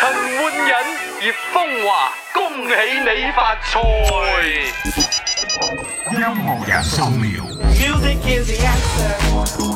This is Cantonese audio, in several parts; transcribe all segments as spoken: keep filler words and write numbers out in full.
陳奐仁、葉風華，恭喜你發財！ 音樂人素描。 Music is the answer。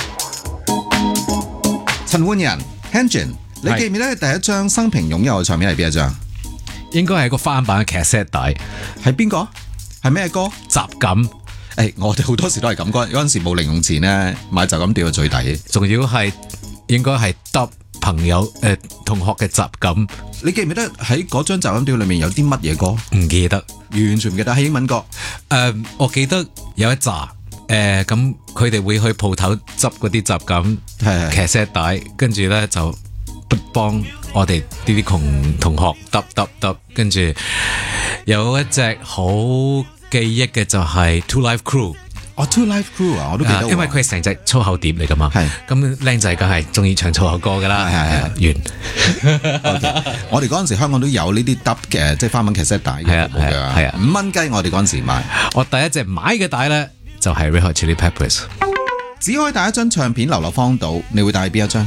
陳奐仁 Hanjin， 你記唔記得第一張生平擁有嘅唱片係邊一張？ 應該係個翻版嘅 cassette 帶， 係邊個？係咩歌？ 集錦。 誒，我哋好多時都係咁嗰嗰陣時冇零用錢咧，買就咁掉到最底。 仲要係應該係得朋友誒、呃、同學嘅集錦。 你記唔記得喺嗰張集錦條裏面有啲乜嘢歌？ 唔記得， 完全唔記得。係英文歌。誒、 呃，我記得有一紮誒，咁佢哋會去鋪頭執嗰啲集錦係 cassette 帶，跟住咧就幫我哋呢啲窮同學揼揼揼，跟住有一隻好記憶嘅就係 Two Live Crew。 哦 Two Live Crew 啊，我都記得。 因為佢係成隻粗口碟嚟噶嘛。係。咁僆仔梗係中意唱粗口歌噶啦。係係係。完。 okay. 我哋嗰陣時香港都有呢啲揼嘅，即係翻版 cassette 帶嘅。係啊係啊係啊。五蚊雞我哋嗰陣時買。 我第一隻買嘅帶咧就係 Red Hot Chili Peppers。 只可以帶一張唱片流落荒島，你會帶邊一張？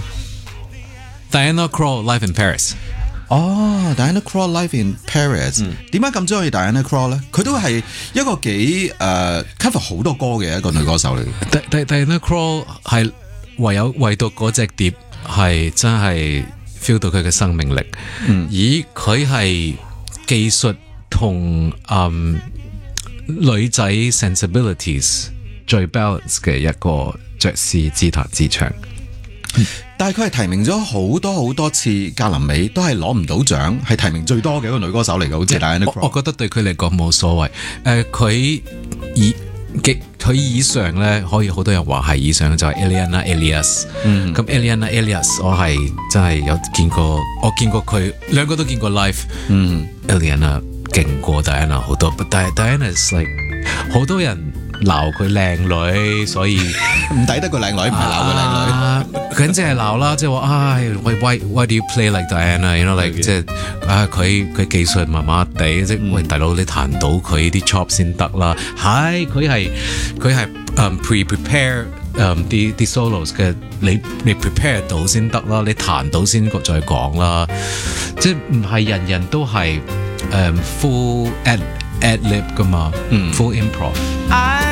Diana Krall Live in Paris。 哦 Diana Krall Live in Paris。點解咁中意 Diana Krall 咧？佢都係一個幾誒、uh, cover 好多歌嘅一個女歌手嚟嘅。 Diana Krall 係唯有唯獨嗰隻碟係真係 feel 到佢嘅生命力。嗯，而佢係技術同嗯女仔 sensibilities 最 balance 嘅一個爵士自彈自唱。 嗯、但係佢係提名咗好多好多次格林美，都係攞唔到獎，係提名最多嘅一個女歌手嚟嘅，好似 Diana Krall。 我覺得對佢嚟講冇所謂。誒、呃，佢以佢以上咧，可以好多人話係以上就係 Eliana Elias。嗯，咁 Eliana Elias 我係真係有見過，我見過佢兩個都見過 live。嗯 ，Eliana 勁過 Diana 好多，但係 Diana is like 好多人鬧佢靚女，所以唔抵得個靚女，唔係鬧佢靚女， 佢即係鬧啦，即係話唉，why why why do you play like Diana？you know like 即係啊，佢佢技術麻麻地，即係喂大佬你彈到佢啲 chop 先得啦，係佢係佢係誒 pre prepare 誒啲啲 solos 嘅，你你 prepare 到先得啦，你彈到先再講啦，即係唔係人人都係誒 full ad ad lib 噶嘛，full improv。